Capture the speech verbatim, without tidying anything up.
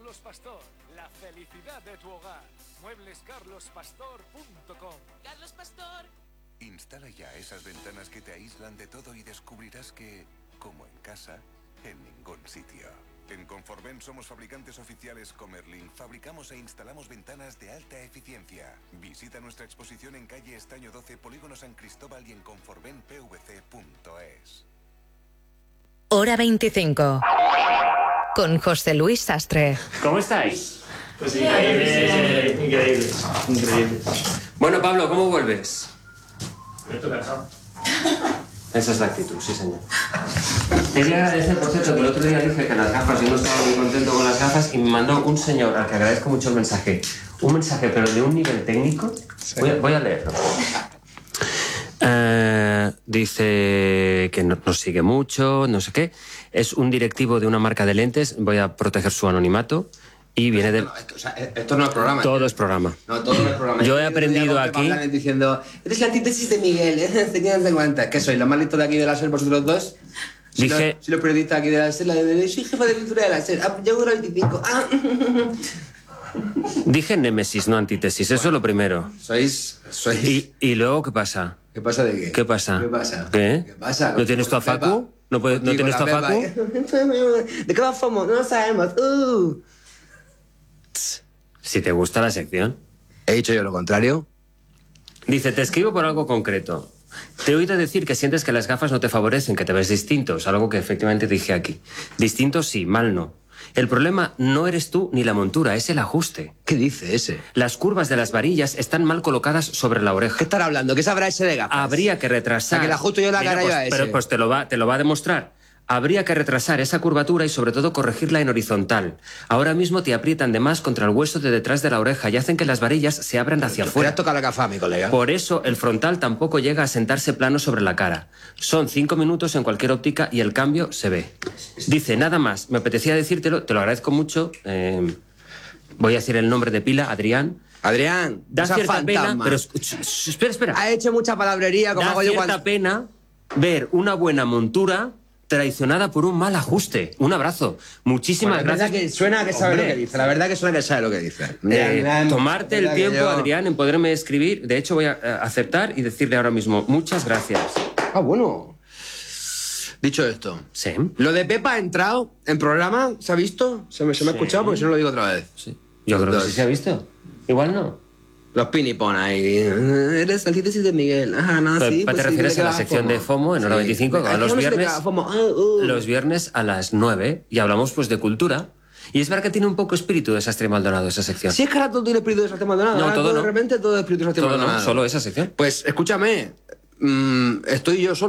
Carlos Pastor, la felicidad de tu hogar. muebles carlos pastor punto com. Carlos Pastor. Instala ya esas ventanas que te aíslan de todo y descubrirás que, como en casa, en ningún sitio. En Conforven somos fabricantes oficiales Comerlin. Fabricamos e instalamos ventanas de alta eficiencia. Visita nuestra exposición en calle Estaño doce, Polígono San Cristóbal y en conforven p v c punto es. Hora veinticinco. Con José Luis Sastre. ¿Cómo estáis? Pues increíble, increíble, increíble. Bueno, Pablo, ¿cómo vuelves? Estoy cansado. Esa es la actitud, sí, señor. Quería agradecer, por cierto, que el otro día dije que las gafas, yo no estaba muy contento con las gafas, y me mandó un señor, al que agradezco mucho el mensaje. Un mensaje, pero de un nivel técnico. Sí. Voy, a, voy a leerlo. Uh, dice que no, nos sigue mucho, no sé qué. Es un directivo de una marca de lentes, voy a proteger su anonimato. Y viene de... No, esto, o sea, esto no es programa. Todo es programa. No, todo no es programa. Yo he aprendido aquí... Diciendo, eres la antítesis de Miguel, ¿eh? Te quedas de cuenta. ¿Qué soy? ¿Los más listos de aquí de la SER, vosotros dos? Si Dije... Los, si los periodistas aquí de la SER, la de... Soy jefa de cultura de la SER. Ah, yo duro veinticinco. Ah. Dije némesis, no antítesis. Bueno, eso es lo primero. Sois... sois... ¿Y, y luego qué pasa? ¿Qué pasa de qué? ¿Qué pasa? ¿Qué pasa? ¿Qué? ¿Qué pasa? ¿No tienes tu a Facu? ¿No, puedes, ¿no tienes tu a Facu? ¿De qué vamos? No lo sabemos. Uh. Si te gusta la sección. ¿He dicho yo lo contrario? Dice, te escribo por algo concreto. Te he oído decir que sientes que las gafas no te favorecen, que te ves distinto. Es algo que efectivamente dije aquí. Distinto sí, mal no. El problema no eres tú ni la montura, es el ajuste. ¿Qué dice ese? Las curvas de las varillas están mal colocadas sobre la oreja. ¿Qué estará hablando? ¿Qué sabrá ese de gafas? Habría que retrasar... ¿A que le ajusto yo la Mira, cara pues, yo a ese? Pero pues te lo va, te lo va a demostrar. Habría que retrasar esa curvatura y sobre todo corregirla en horizontal. Ahora mismo te aprietan de más contra el hueso de detrás de la oreja y hacen que las varillas se abran hacia afuera. Te has tocado la gafa, mi colega. Por eso el frontal tampoco llega a sentarse plano sobre la cara. Son cinco minutos en cualquier óptica y el cambio se ve. Dice, nada más, me apetecía decírtelo, te lo agradezco mucho. Eh, voy a decir el nombre de pila, Adrián. Adrián, da cierta fantasma. pena, pero espera, espera. Ha hecho mucha palabrería, como da hago yo cierta cuando... pena ver una buena montura traicionada por un mal ajuste. Un abrazo. Muchísimas bueno, gracias. La verdad que suena que sabe Hombre. lo que dice. La verdad que suena que sabe lo que dice. Eh, Adrián, tomarte el tiempo, yo... Adrián, en poderme escribir. De hecho, voy a uh, aceptar y decirle ahora mismo muchas gracias. Ah, bueno. Dicho esto, sí. Lo de Pepa ha entrado en programa, ¿se ha visto? ¿Se me, se me sí. ha escuchado? Porque si no lo digo otra vez. Sí. Yo creo Dos. que sí se ha visto. Igual no. Los pinipon ahí. Eres antítesis de Miguel. Ah, no, Pero, sí. ¿Te pues refieres sí, a la sección FOMO. de FOMO en hora sí. veinticinco? Que los viernes, ah, uh. los viernes a las nueve y hablamos pues de cultura. Y es verdad que tiene un poco espíritu de Sastre Maldonado esa sección. Sí, es que ahora todo tiene espíritu de Sastre Maldonado. No, ahora todo todo no. De repente todo es espíritu de Sastre todo Maldonado. No, solo esa sección. Pues escúchame, mmm, estoy yo solo.